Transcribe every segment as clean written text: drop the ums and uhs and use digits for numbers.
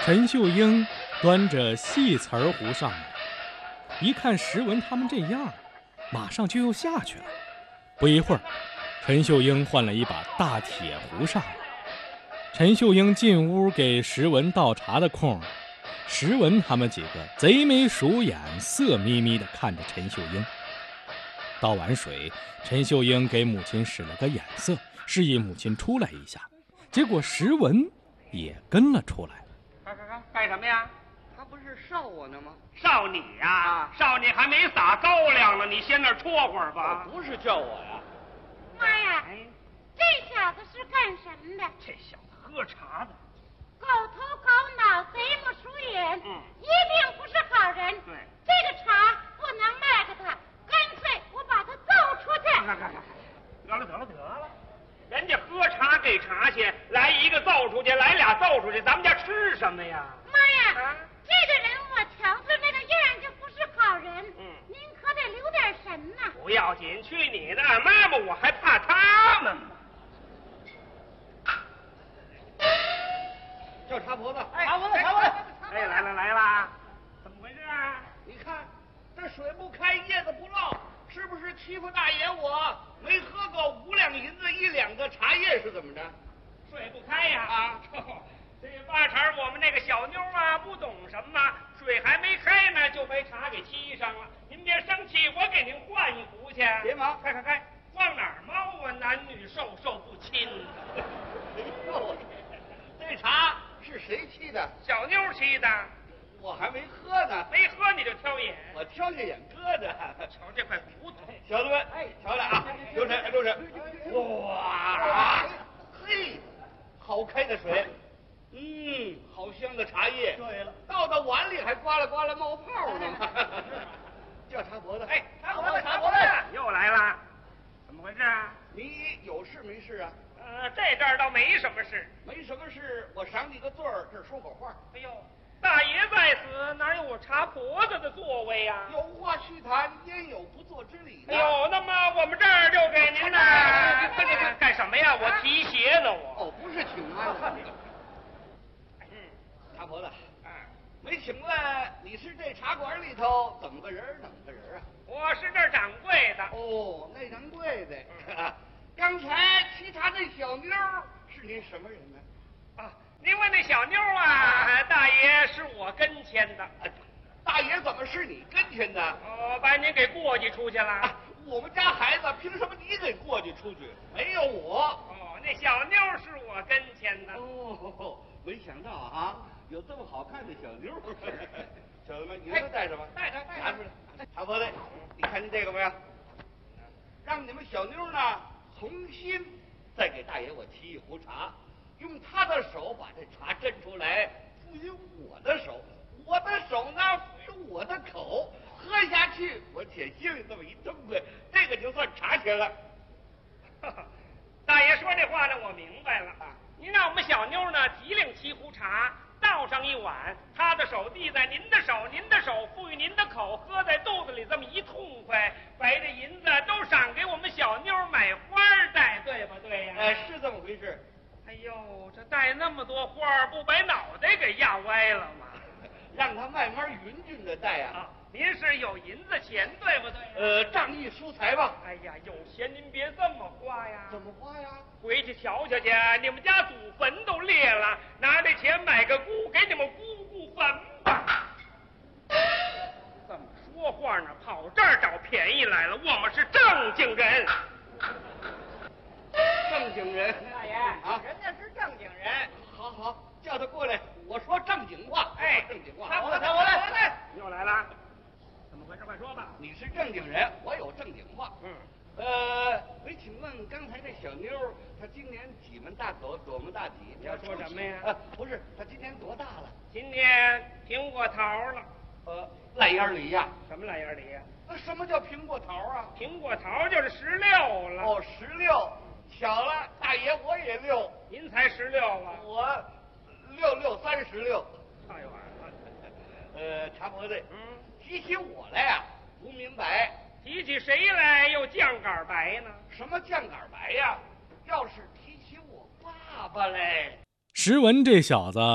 陈秀英端着细瓷壶上来，一看石文他们这样，马上就又下去了。不一会儿，陈秀英换了一把大铁壶上来。陈秀英进屋给石文倒茶的空，石文他们几个贼眉鼠眼，色眯眯地看着陈秀英。倒完水，陈秀英给母亲使了个眼色，示意母亲出来一下。结果石文也跟了出来。 干什么呀？ 他不是烧我呢吗？ 烧你呀！烧你还没撒高粱呢，你先那儿戳会儿吧。 不是叫我呀。 妈呀，这小子是干什么的？ 这小子喝茶的， 狗头狗脑，贼不鼠眼，一定不是好人。 对， 这个茶不能卖给他，干脆我把他揍出去。 得了，人家喝茶给茶去，来一个揍出去，来俩揍出去，咱们家吃什么呀？ 妈呀，这个人我瞧着那个样就不是好人。您可得留点神呐。 不要紧，去你的！妈妈，我还怕他们吗？ 叫茶婆子， 茶婆子！哎，来啦！怎么回事啊？ 你看这水不开，叶子不落，是不是欺负大爷我？没喝够5两银子1两的茶叶是怎么着？ 水不开呀！这八成我们那个小妞啊，不懂什么，水还没开呢，就被茶给沏上了。您别生气，我给您换一壶去。 别忙， 开，往哪儿猫啊？男女授受不亲。 这茶是谁沏的？ 小妞沏的。 我还没喝呢。 没喝你就挑眼？ 我挑下眼搁着。 瞧这块骨头， 小子们，瞧来啊，留神。哇，嘿，好开的水。好香的茶叶。 对了， 倒到碗里还呱啦呱啦冒泡呢。叫茶婆子。茶婆子， 又来了，怎么回事啊？ 你有事没事啊？ 这阵儿倒没什么事。 没什么事，我赏你个罪儿，这儿说口话。 哎呦，大爷在此，哪有我茶婆子的座位呀？ 有话须谈，焉有不做之理呢？ 哎呦，那么我们这儿就给您呢。干什么呀？我提鞋呢，我。 不是请安。茶婆子，没请问你是这茶馆里头怎么个人啊？ 我是这儿掌柜的。 那掌柜的。刚才沏茶那小妞是您什么人呢？ 您问那小妞啊，大爷是我跟前的。 大爷怎么是你跟前的？ 把您给过继出去了。 我们家孩子凭什么你给过继出去？没有我。 那小妞是我跟前的。 没想到啊，有这么好看的小妞。小子们，你们带着吧。带着。拿出来。茶婆子，你看见这个没有？让你们小妞呢重新再给大爷我沏一壶茶，用他的手把这茶斟出来，赋予我的手，我的手呢赋予我的口，喝下去我且心里这么一痛快，这个就算茶钱了。 大爷说这话呢，我明白了。您让我们小妞呢提领沏壶茶，倒上一碗，她的手递在您的手，您的手赋予您的口，喝在肚子里这么一痛快，把这银子都赏给我们小妞买花戴，对不对呀？ 是这么回事。 哎呦，这戴那么多花，不把脑袋给压歪了吗？ 让他慢慢匀匀的戴啊。 您是有银子钱，对不对？ 仗义疏财吧。 哎呀，有钱您别这么花呀。 怎么花呀？ 回去瞧瞧去，你们家祖坟都裂了，拿这钱买个姑，给你们姑姑坟吧。这么说话呢，跑这儿找便宜来了。我们是正经人。 正经人。 大爷人家是正经人。 好，叫他过来，我说正经话。正经话。 我来。又来了。怎么回事？快说吧。 你是正经人，我有正经话。没请问刚才那小妞，她今年几门大口，多么大体？ 你要说什么呀？ 不是，她今年多大了？ 今年苹果桃了。 烂眼梨呀？ 什么烂眼梨呀？ 什么叫苹果桃啊？ 苹果桃就是16了。 16，巧了，大爷我也6。 您才16啊？ 我636。 哎呦， 茶婆子，提起我来呀，不明白。 提起谁来又酱杆白呢？ 什么酱杆白呀？要是提起我爸爸来。 石文这小子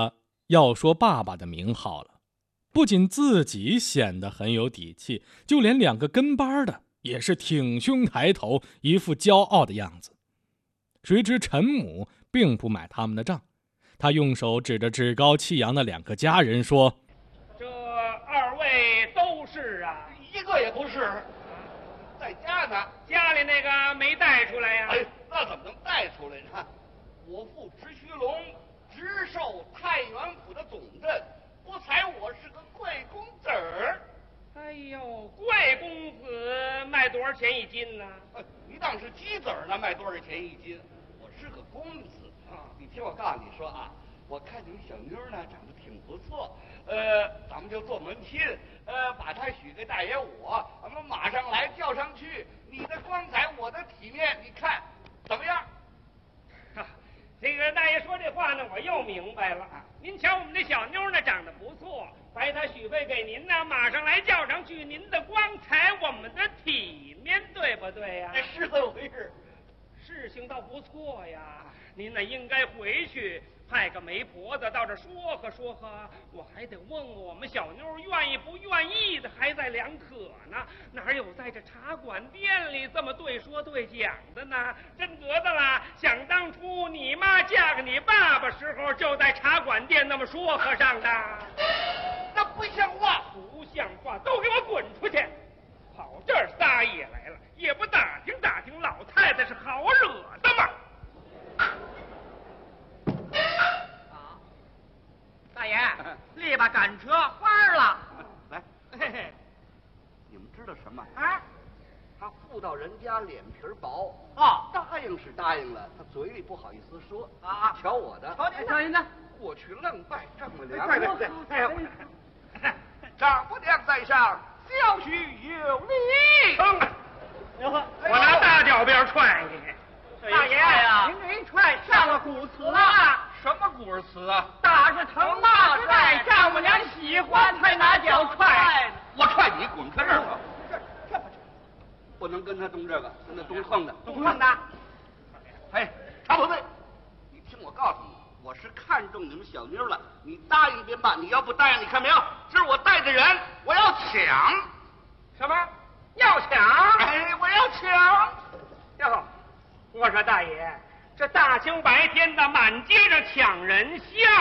要说爸爸的名号了，不仅自己显得很有底气，就连2个跟班的也是挺胸抬头，一副骄傲的样子。谁知陈母并不买他们的账，他用手指着趾高气扬的2个家人说：“ 这2位都是啊， 一个也不是，在家呢。 家里那个没带出来呀？ 哎，那怎么能带出来呢？我父直须龙直授太原府的总镇，不才我是个贵公子儿。 哎呦，贵公子卖多少钱1斤呢？ 你当是鸡子儿呢，卖多少钱1斤？我是个公子啊！你听我告诉你说啊，我看你们小妞呢长得挺不错，咱们就做门亲，把她许给大爷我，咱们马上来叫上去。你的光彩，我的体面，你看怎么样？ 这个大爷说这话呢，我又明白了。您瞧我们这小妞呢，长得不错，白她许配给您呢，马上来叫上去，您的光彩，我们的体面，对不对呀？ 是这么回事。 事情倒不错呀，您呢应该回去派个媒婆子到这说和说和，我还得问问我们小妞愿意不愿意的，还在两可呢。哪有在这茶馆店里这么对说对讲的呢？真格的啦！想当初你妈嫁给你爸爸时候，就在茶馆店那么说和上的。 那不像话， 不像话，都给我滚出去！跑这儿撒野来了，也不打听打听老太太是好惹的吗？ 大爷，力吧赶车花了。 来， 嘿嘿， 你们知道什么？ 啊， 他妇道人家脸皮薄哦， 答应是答应了，他嘴里不好意思说啊。 瞧我的， 瞧您的， 过去愣拜丈母娘。 对， 丈母娘在上，小婿有礼。 我拿大脚鞭踹你！ 大爷呀，您这一踹上了古词了。 什么古词啊？ 打是疼，骂是爱，丈母娘喜欢才拿脚踹。 我踹你，滚开这儿吧！这不能跟他动这个，跟他动横的。 动横的。 哎，常婆子，你听我告诉你，我是看中你们小妞了，你答应便办，你要不答应，你看没有？今儿我带着人，我要抢。 什么？要抢？ 哎，我要抢。 哟，我说大爷，这大清白天的满街上抢人像